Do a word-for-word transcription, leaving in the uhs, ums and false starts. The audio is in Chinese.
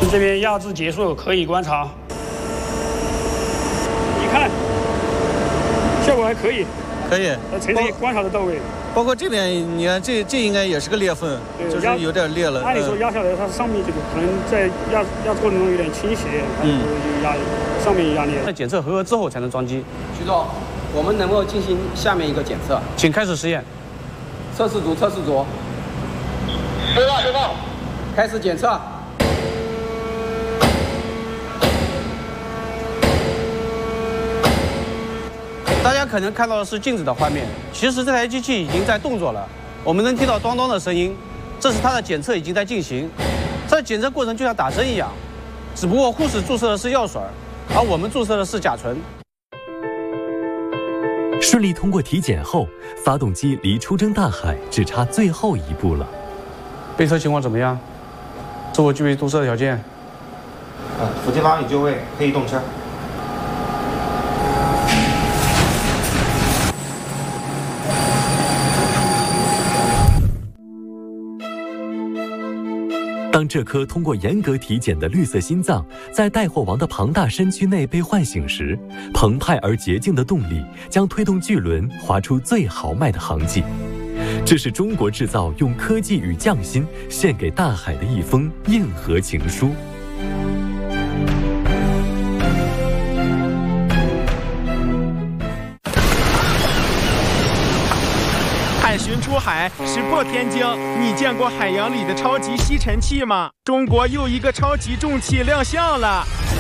这边压制结束，可以观察。你看，效果还可以。 可以。 成绩观察得到位。 包括这点，你看这这应该也是个裂缝，就是有点裂了。 按理说压下来，它上面这个可能在压压过程中有点倾斜，它就压上面压裂。 在检测合格之后才能装机。 徐总，我们能够进行下面一个检测， 请开始实验。 测试组，测试组。 收到，收到。 开始检测。 大家可能看到的是静止的画面，其实这台机器已经在动作了。我们能听到咚咚的声音，这是它的检测已经在进行。这个检测过程就像打针一样，只不过护士注射的是药水，而我们注射的是甲醇。 顺利通过体检后，发动机离出征大海只差最后一步了。 备车情况怎么样？是否具备堵车的条件？ 呃，副机舱已就位，可以动车。 当这颗通过严格体检的绿色心脏在带货王的庞大身躯内被唤醒时，澎湃而洁净的动力将推动巨轮划出最豪迈的航迹。这是中国制造用科技与匠心献给大海的一封硬核情书。 海巡出海，石破天惊。你见过海洋里的超级吸尘器吗？中国又一个超级重器亮相了。